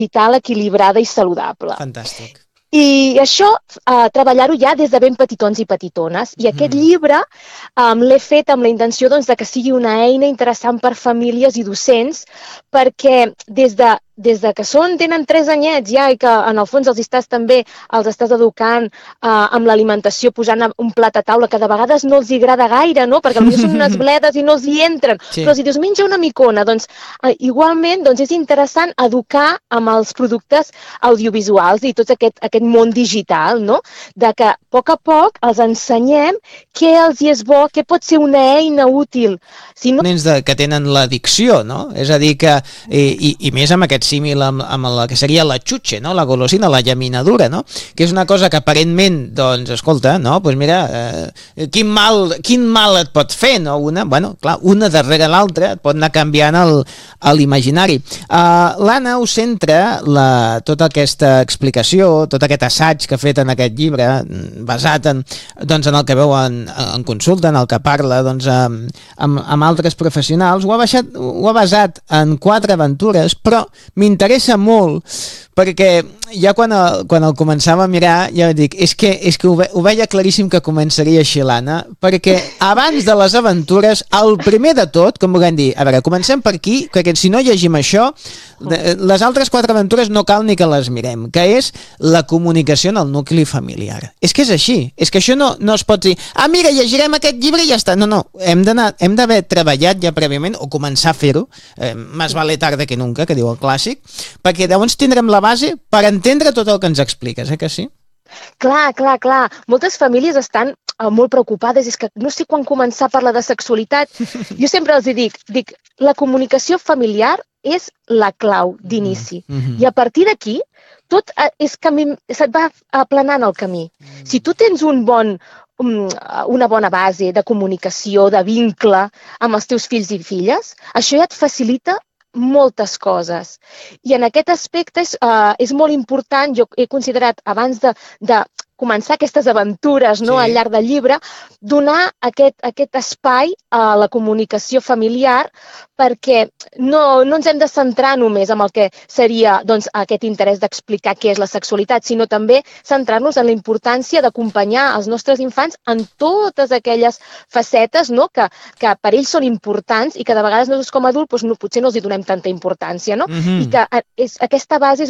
vital, equilibrada i saludable. Fantàstic. I això, treballar-ho ja des de ben petitons i petitones. I aquest llibre l'he fet amb la intenció de que sigui una eina interessant per famílies i docents, perquè des de que tenen 3 anyets ja i que en el fons els estàs educant amb l'alimentació, posant un plat a taula que de vegades no els agrada gaire, no? Perquè potser són unes bledes i no els hi entren, però si dius menja una micona, igualment és interessant educar amb els productes audiovisuals i tot aquest món digital, no? De que a poc els ensenyem què els hi és bo, què pot ser una eina útil. Si no... Nens que tenen l'addicció, no? És a dir que, i més amb aquest símil amb la que seria la xutxe, no? La golosina, la llaminadura, no? Que és una cosa que aparentment, doncs, escolta, no? Doncs mira, quin mal et pot fer, no? Bueno, clar, una darrere l'altra et pot anar canviant l'imaginari. L'Anna us centra tota aquesta explicació, tot aquest assaig que ha fet en aquest llibre, basat en el que veu en consulta, en el que parla amb altres professionals, ho ha basat en 4 aventures, però m'interessa molt perquè ja quan el començava a mirar ja dic, és que ho veia claríssim que començaria així l'Anna, perquè abans de les aventures, el primer de tot, com vulguem dir, a veure, comencem per aquí, perquè si no llegim això, les altres 4 aventures no cal ni que les mirem, que és la comunicació en el nucli familiar. És que és així, és que això no es pot dir, mira, llegirem aquest llibre i ja està. No, hem d'haver treballat ja prèviament, o començar a fer-ho, més vale tarda que nunca, que diu el clàssic, perquè llavors tindrem la base per entendre tot el que ens expliques, que sí? Clar. Moltes famílies estan molt preocupades, és que no sé quan començar a parlar de sexualitat. Jo sempre els dic, la comunicació familiar és la clau d'inici. I a partir d'aquí, tot se't va aplanant el camí. Si tu tens una bona base de comunicació, de vincle amb els teus fills i filles, això ja et facilita moltes coses. I en aquest aspecte és molt important, jo he considerat, abans de començar aquestes aventures al llarg del llibre, donar aquest espai a la comunicació familiar, perquè no ens hem de centrar només en el que seria aquest interès d'explicar què és la sexualitat, sinó també centrar-nos en la importància d'acompanyar els nostres infants en totes aquelles facetes que per ells són importants i que de vegades nosaltres com a adults potser no els hi donem tanta importància, no? I que aquesta base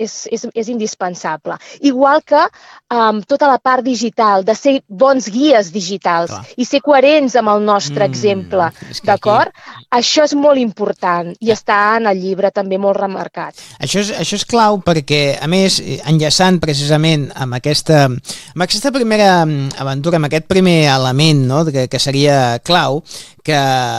és indispensable. Igual que tota la part digital, de ser bons guies digitals i ser coherents amb el nostre exemple, d'acord? Això és molt important i està en el llibre també molt remarcat. Això és clau perquè, a més, enllaçant precisament amb aquesta primera aventura, amb aquest primer element, no?, que seria clau, que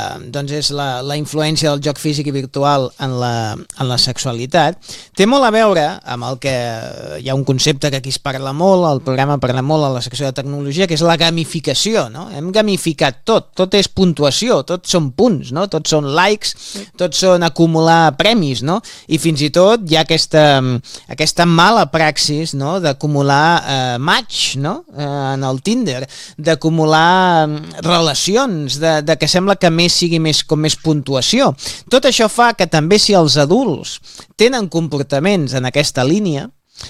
és la influència del joc físic i virtual en la sexualitat, té molt a veure amb el que hi ha un concepte que aquí es parla molt, al programa parla molt a la secció de tecnologia, que és la gamificació, no? Hem gamificat tot és puntuació, tot són punts, no? Tots són likes, tots són acumular premis, no? I fins i tot hi ha aquesta mala praxis, no?, d'acumular match, no?, en el Tinder, d'acumular relacions, de que sembla que sigui com més puntuació. Tot això fa que també si els adults tenen comportaments en aquesta línia,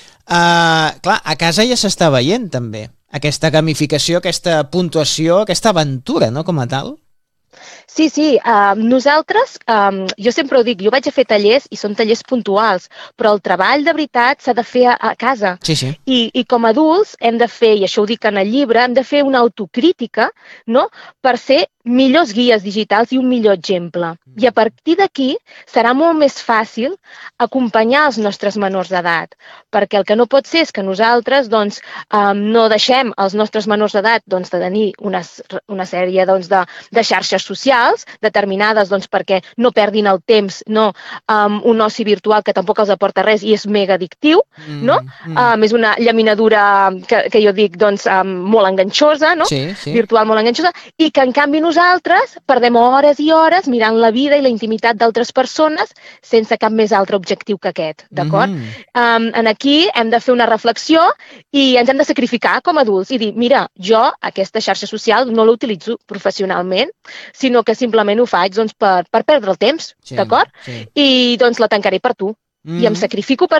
clar, a casa ja s'està veient també aquesta gamificació, aquesta puntuació, aquesta aventura, no?, com a tal. Sí, nosaltres, jo sempre ho dic, jo vaig a fer tallers i són tallers puntuals, però el treball de veritat s'ha de fer a casa. Sí. I com a adults hem de fer, i això ho dic en el llibre, hem de fer una autocrítica, no?, per ser millors guies digitals i un millor exemple. I a partir d'aquí serà molt més fàcil acompanyar els nostres menors d'edat, perquè el que no pot ser és que nosaltres no deixem als nostres menors d'edat de tenir una sèrie de xarxes socials determinades perquè no perdin el temps amb un oci virtual que tampoc els aporta res i és mega addictiu, no? És una llaminadura que jo dic molt enganxosa, no? Sí. Virtual molt enganxosa, i que en canvi nosaltres perdem hores i hores mirant la vida i la intimitat d'altres persones sense cap més altre objectiu que aquest, d'acord? Aquí hem de fer una reflexió i ens hem de sacrificar com a adults i dir, mira, jo aquesta xarxa social no la utilitzo professionalment, sinó que simplement ho faig per perdre el temps, d'acord? I la tancaré per tu. i em sacrifico per